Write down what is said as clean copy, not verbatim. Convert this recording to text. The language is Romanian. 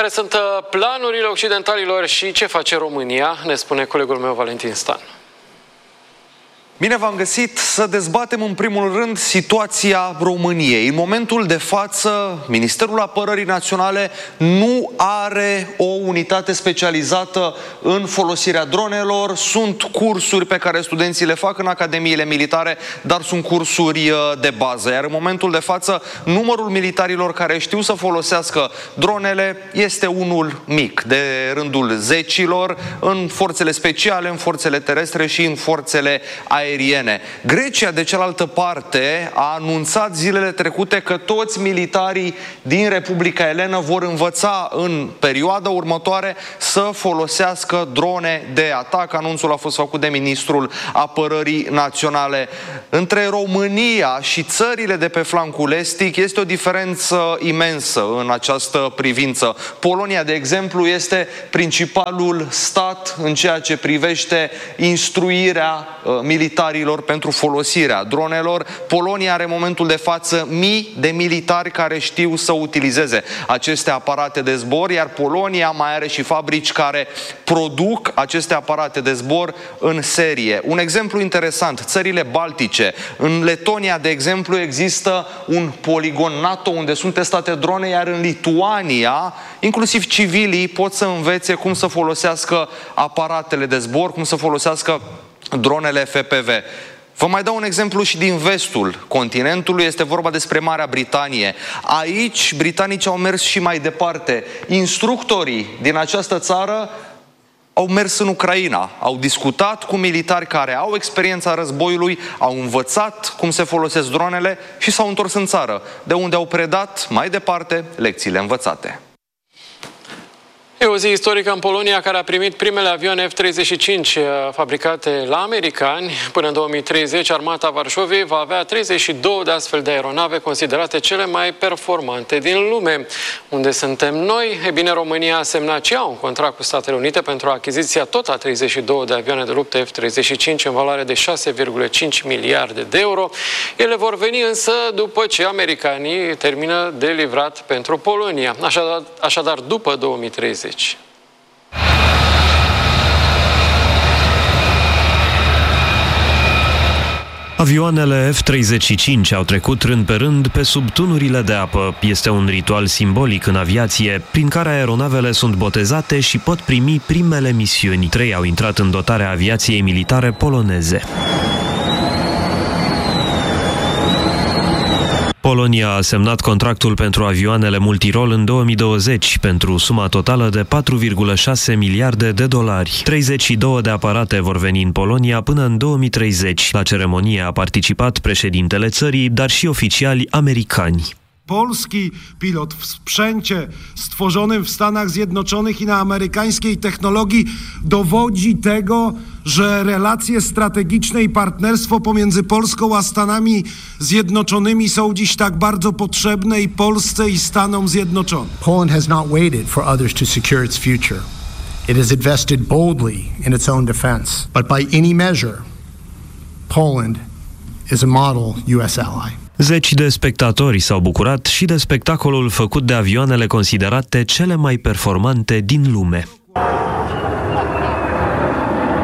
Care sunt planurile occidentalilor și ce face România, ne spune colegul meu Valentin Stan. Bine v-am găsit să dezbatem în primul rând situația României. În momentul de față, Ministerul Apărării Naționale nu are o unitate specializată în folosirea dronelor. Sunt cursuri pe care studenții le fac în academiile militare, dar sunt cursuri de bază. Iar în momentul de față, numărul militarilor care știu să folosească dronele este unul mic, de rândul zecilor, în forțele speciale, în forțele terestre și în forțele aeriene. Grecia, de cealaltă parte, a anunțat zilele trecute că toți militarii din Republica Elenă vor învăța în perioada următoare să folosească drone de atac. Anunțul a fost făcut de Ministrul Apărării Naționale. Între România și țările de pe flancul estic este o diferență imensă în această privință. Polonia, de exemplu, este principalul stat în ceea ce privește instruirea militarilor pentru folosirea dronelor. Polonia are în momentul de față mii de militari care știu să utilizeze aceste aparate de zbor, iar Polonia mai are și fabrici care produc aceste aparate de zbor în serie. Un exemplu interesant, țările baltice. În Letonia, de exemplu, există un poligon NATO unde sunt testate drone, iar în Lituania, inclusiv civilii pot să învețe cum să folosească aparatele de zbor, cum să folosească dronele FPV. Vă mai dau un exemplu și din vestul continentului, este vorba despre Marea Britanie. Aici, britanicii au mers și mai departe. Instructorii din această țară au mers în Ucraina, au discutat cu militari care au experiența războiului, au învățat cum se folosesc dronele și s-au întors în țară, de unde au predat mai departe lecțiile învățate. E o zi istorică în Polonia, care a primit primele avioane F-35 fabricate la americani. Până în 2030, armata Varșoviei va avea 32 de astfel de aeronave considerate cele mai performante din lume. Unde suntem noi? E bine, România a semnat și ea un contract cu Statele Unite pentru achiziția tot a 32 de avioane de luptă F-35 în valoare de 6,5 miliarde de euro. Ele vor veni însă după ce americanii termină de livrat pentru Polonia. Așadar după 2030. Avioanele F-35 au trecut rând pe rând pe sub tunurile de apă. Este un ritual simbolic în aviație, prin care aeronavele sunt botezate și pot primi primele misiuni. 3 au intrat în dotarea aviației militare poloneze. Polonia a semnat contractul pentru avioanele multirol în 2020 pentru suma totală de 4,6 miliarde de dolari. 32 de aparate vor veni în Polonia până în 2030. La ceremonie a participat președintele țării, dar și oficiali americani. Polski pilot w sprzęcie stworzonym w Stanach Zjednoczonych i na amerykańskiej technologii dowodzi tego, że relacje strategiczne i partnerstwo pomiędzy Polską a Stanami Zjednoczonymi są dziś tak bardzo potrzebne i Polsce i Stanom Zjednoczonym. Poland has not waited for others to secure its future. It has invested boldly in its own defense. But by any measure, Poland is a model US ally. Zeci de spectatori s-au bucurat și de spectacolul făcut de avioanele considerate cele mai performante din lume.